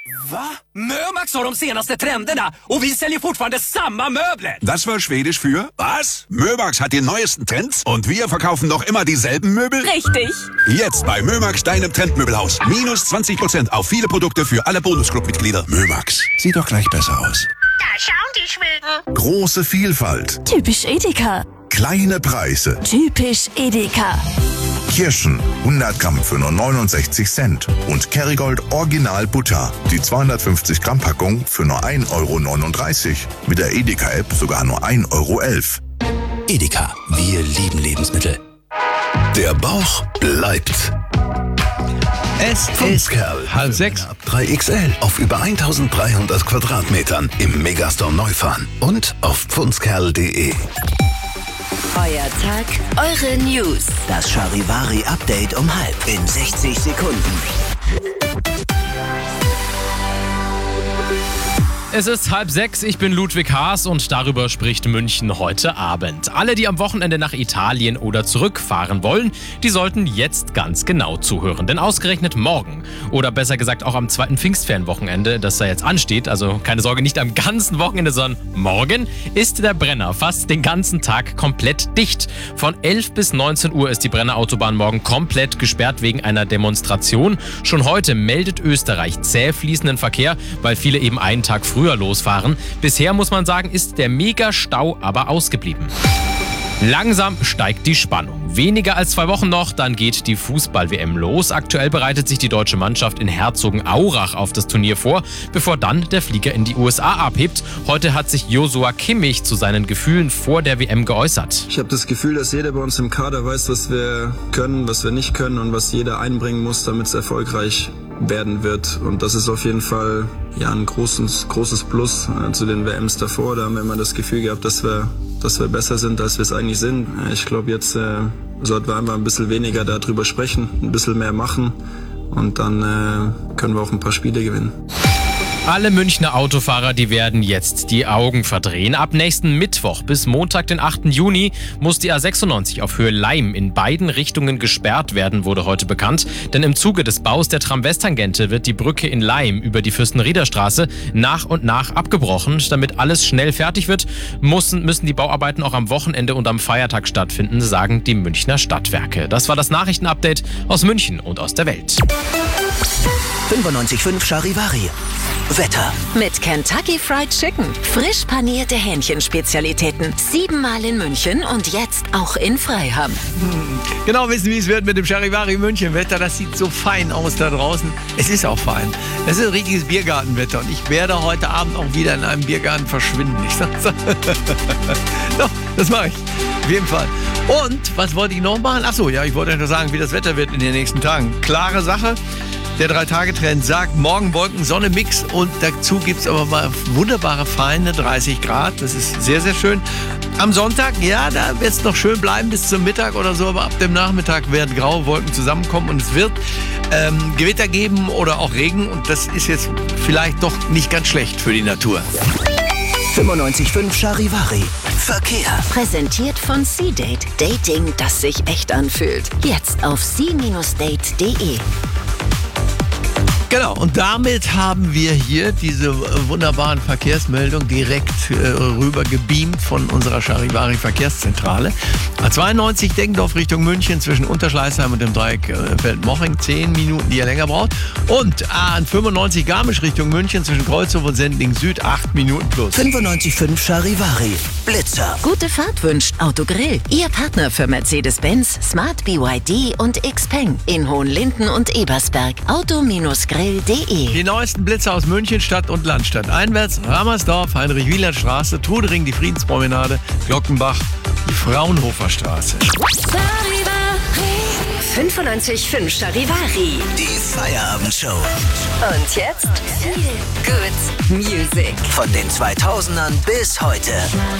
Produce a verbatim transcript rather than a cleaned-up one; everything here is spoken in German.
Va? Mömax har de senaste trenderna och vi säljer fortfarande samma möbler. Das war Schwedisch für was? Mömax hat die neuesten Trends und wir verkaufen noch immer dieselben Möbel? Richtig. Jetzt bei Mömax, deinem Trendmöbelhaus. Minus zwanzig Prozent auf viele Produkte für alle Bonusclub-Mitglieder. Mömax, sieht doch gleich besser aus. Da schauen die Schweden. Große Vielfalt. Typisch Edeka. Kleine Preise. Typisch Edeka. Kirschen hundert Gramm für nur neunundsechzig Cent. Und Kerrygold Original Butter. Die zweihundertfünfzig Gramm Packung für nur ein Euro neununddreißig. Mit der Edeka-App sogar nur ein Euro elf. Edeka, wir lieben Lebensmittel. Der Bauch bleibt. Es ist Pfundskerl halb sechs. drei X L auf über eintausenddreihundert Quadratmetern im Megastore Neufahren und auf pfundskerl punkt de. Euer Tag, eure News. Das Charivari-Update um halb in sechzig Sekunden. Es ist halb sechs, ich bin Ludwig Haas und darüber spricht München heute Abend. Alle, die am Wochenende nach Italien oder zurückfahren wollen, die sollten jetzt ganz genau zuhören. Denn ausgerechnet morgen, oder besser gesagt auch am zweiten Pfingstferienwochenende, das da jetzt ansteht, also keine Sorge, nicht am ganzen Wochenende, sondern morgen, ist der Brenner fast den ganzen Tag komplett dicht. Von elf bis neunzehn Uhr ist die Brenner Autobahn morgen komplett gesperrt wegen einer Demonstration. Schon heute meldet Österreich zäh fließenden Verkehr, weil viele eben einen Tag früher losfahren. Bisher muss man sagen, ist der Megastau aber ausgeblieben. Langsam steigt die Spannung. Weniger als zwei Wochen noch, dann geht die Fußball-W M los. Aktuell bereitet sich die deutsche Mannschaft in Herzogenaurach auf das Turnier vor, bevor dann der Flieger in die U S A abhebt. Heute hat sich Joshua Kimmich zu seinen Gefühlen vor der W M geäußert. Ich habe das Gefühl, dass jeder bei uns im Kader weiß, was wir können, was wir nicht können und was jeder einbringen muss, damit es erfolgreich werden wird. Und das ist auf jeden Fall ja ein großes, großes Plus äh, zu den W Ms davor. Da haben wir immer das Gefühl gehabt, dass wir, dass wir besser sind, als wir es eigentlich sind. Ich glaube, jetzt äh, sollten wir einmal ein bisschen weniger darüber sprechen, ein bisschen mehr machen und dann äh, können wir auch ein paar Spiele gewinnen. Alle Münchner Autofahrer, die werden jetzt die Augen verdrehen. Ab nächsten Mittwoch bis Montag, den achten Juni, muss die A sechsundneunzig auf Höhe Laim in beiden Richtungen gesperrt werden, wurde heute bekannt. Denn im Zuge des Baus der Tram-West-Tangente wird die Brücke in Laim über die Fürstenriederstraße nach und nach abgebrochen. Damit alles schnell fertig wird, müssen, müssen die Bauarbeiten auch am Wochenende und am Feiertag stattfinden, sagen die Münchner Stadtwerke. Das war das Nachrichtenupdate aus München und aus der Welt. fünfundneunzig Komma fünf Charivari. Wetter. Mit Kentucky Fried Chicken. Frisch panierte Hähnchenspezialitäten. Siebenmal in München und jetzt auch in Freiham. Genau wissen, wie es wird mit dem Charivari München Wetter. Das sieht so fein aus da draußen. Es ist auch fein. Es ist ein richtiges Biergartenwetter und ich werde heute Abend auch wieder in einem Biergarten verschwinden. Ich sag's. Doch, das mache ich. Auf jeden Fall. Und, was wollte ich noch machen? Achso, ja, ich wollte euch nur sagen, wie das Wetter wird in den nächsten Tagen. Klare Sache. Der Drei-Tage-Trend sagt, morgen Wolken, Sonne, Mix und dazu gibt es aber mal wunderbare feine dreißig Grad. Das ist sehr, sehr schön. Am Sonntag, ja, da wird es noch schön bleiben bis zum Mittag oder so, aber ab dem Nachmittag werden graue Wolken zusammenkommen und es wird ähm, Gewitter geben oder auch Regen und das ist jetzt vielleicht doch nicht ganz schlecht für die Natur. fünfundneunzig Komma fünf Charivari. Verkehr. Präsentiert von C-Date. Dating, das sich echt anfühlt. Jetzt auf c Date punkt de. Genau, und damit haben wir hier diese wunderbaren Verkehrsmeldungen direkt äh, rüber gebeamt von unserer Charivari Verkehrszentrale. A zweiundneunzig Deggendorf Richtung München zwischen Unterschleißheim und dem Dreieck äh, Feldmoching, zehn Minuten, die ihr länger braucht. Und A fünfundneunzig Garmisch Richtung München zwischen Kreuzhof und Sendling Süd, acht Minuten plus. fünfundneunzig Komma fünf Charivari. Blitzer. Gute Fahrt wünscht Autogrill. Ihr Partner für Mercedes-Benz, Smart B Y D und Xpeng. In Hohenlinden und Ebersberg. Auto-grill punkt de. Die neuesten Blitzer aus München, Stadt und Landstadt. Einwärts Ramersdorf, Heinrich-Wieland-Straße, Trudering, die Friedenspromenade, Glockenbach, die Fraunhofer Straße. fünfundneunzig Komma fünf Charivari. Die Feierabendshow. Und jetzt viel Good Music. Von den zweitausendern bis heute.